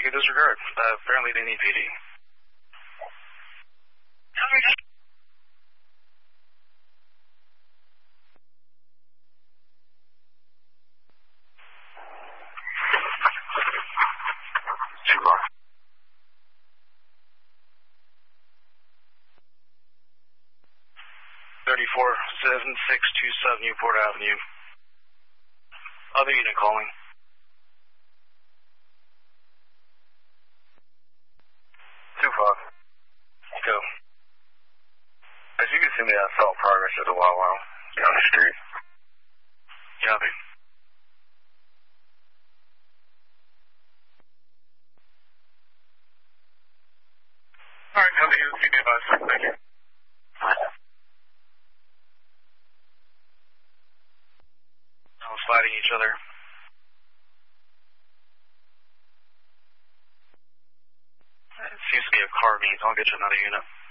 you could disregard. Apparently they need PD. Super. 7627 Newport Avenue. Other unit calling. Tupac. Go. As you can see me, I saw progress at the Wawa down the street. Copy. Alright, come to you. Keep me advised. Thank you. Fighting each other. It seems to be a car meet. I'll get you another unit.